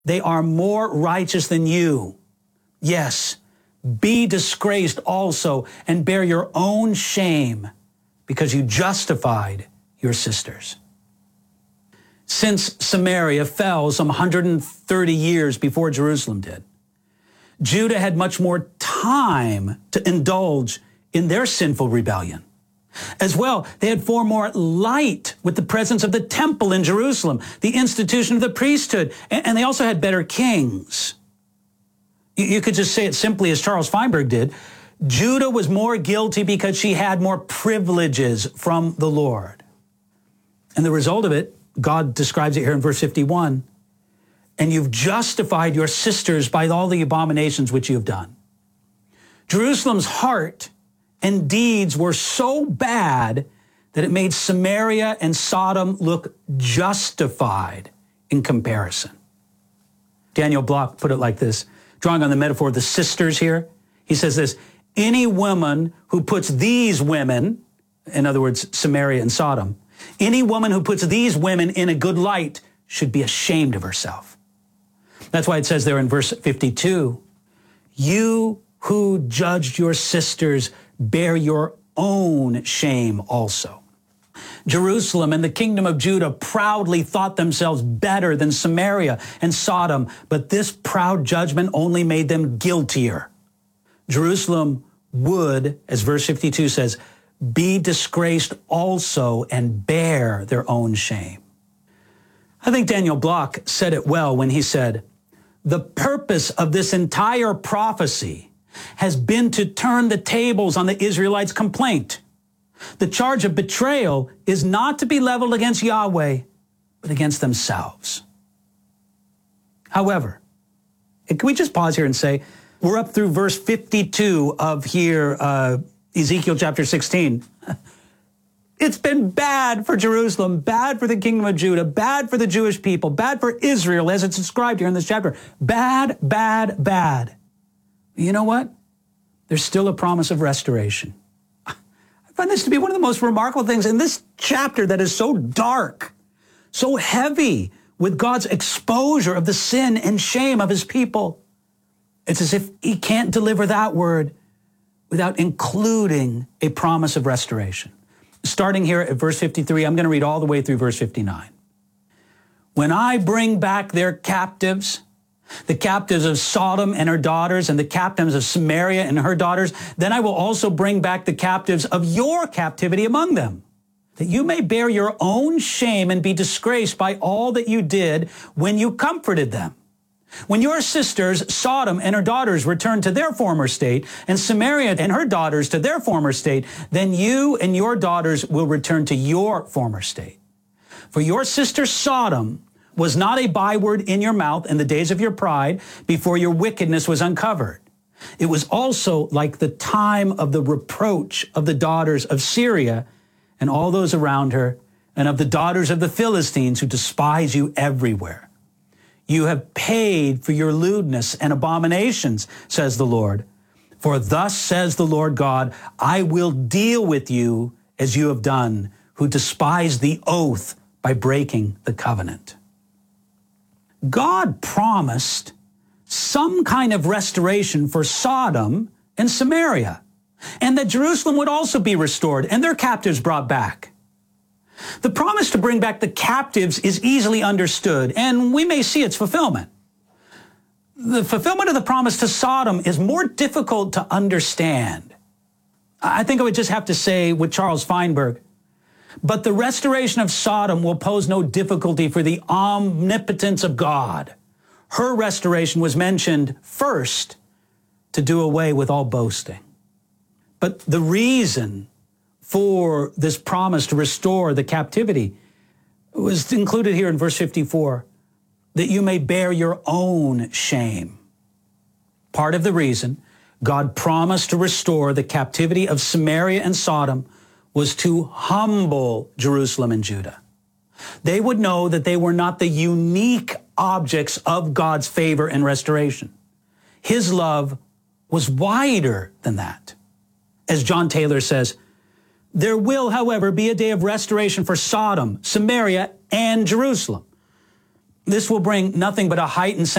They are more righteous than you. Yes, be disgraced also and bear your own shame because you justified your sisters. Since Samaria fell some 130 years before Jerusalem did, Judah had much more time to indulge in their sinful rebellion. As well, they had far more light with the presence of the temple in Jerusalem, the institution of the priesthood, and they also had better kings. You could just say it simply as Charles Feinberg did. Judah was more guilty because she had more privileges from the Lord. And the result of it, God describes it here in verse 51, and you've justified your sisters by all the abominations which you have done. Jerusalem's heart and deeds were so bad that it made Samaria and Sodom look justified in comparison. Daniel Block put it like this, drawing on the metaphor of the sisters here. He says this, any woman who puts these women, in other words, Samaria and Sodom, any woman who puts these women in a good light should be ashamed of herself. That's why it says there in verse 52, you who judged your sisters bear your own shame also. Jerusalem and the kingdom of Judah proudly thought themselves better than Samaria and Sodom, but this proud judgment only made them guiltier. Jerusalem would, as verse 52 says, be disgraced also and bear their own shame. I think Daniel Block said it well when he said, the purpose of this entire prophecy has been to turn the tables on the Israelites' complaint. The charge of betrayal is not to be leveled against Yahweh, but against themselves. However, can we just pause here and say, we're up through verse 52 of here, Ezekiel chapter 16. It's been bad for Jerusalem, bad for the kingdom of Judah, bad for the Jewish people, bad for Israel, as it's described here in this chapter. Bad, bad, bad. You know what? There's still a promise of restoration. I find this to be one of the most remarkable things in this chapter that is so dark, so heavy with God's exposure of the sin and shame of his people. It's as if he can't deliver that word without including a promise of restoration. Starting here at verse 53, I'm going to read all the way through verse 59. When I bring back their captives, the captives of Sodom and her daughters, and the captives of Samaria and her daughters, then I will also bring back the captives of your captivity among them, that you may bear your own shame and be disgraced by all that you did when you comforted them. When your sisters, Sodom and her daughters, return to their former state, and Samaria and her daughters to their former state, then you and your daughters will return to your former state. For your sister Sodom was not a byword in your mouth in the days of your pride, before your wickedness was uncovered. It was also like the time of the reproach of the daughters of Syria and all those around her, and of the daughters of the Philistines who despise you everywhere. You have paid for your lewdness and abominations, says the Lord. For thus says the Lord God, I will deal with you as you have done, who despise the oath by breaking the covenant. God promised some kind of restoration for Sodom and Samaria, and that Jerusalem would also be restored and their captives brought back. The promise to bring back the captives is easily understood, and we may see its fulfillment. The fulfillment of the promise to Sodom is more difficult to understand. I think I would just have to say with Charles Feinberg, but the restoration of Sodom will pose no difficulty for the omnipotence of God. Her restoration was mentioned first to do away with all boasting. But the reason for this promise to restore the captivity was included here in verse 54, that you may bear your own shame. Part of the reason God promised to restore the captivity of Samaria and Sodom was to humble Jerusalem and Judah. They would know that they were not the unique objects of God's favor and restoration. His love was wider than that. As John Taylor says, there will, however, be a day of restoration for Sodom, Samaria, and Jerusalem. This will bring nothing but a heightened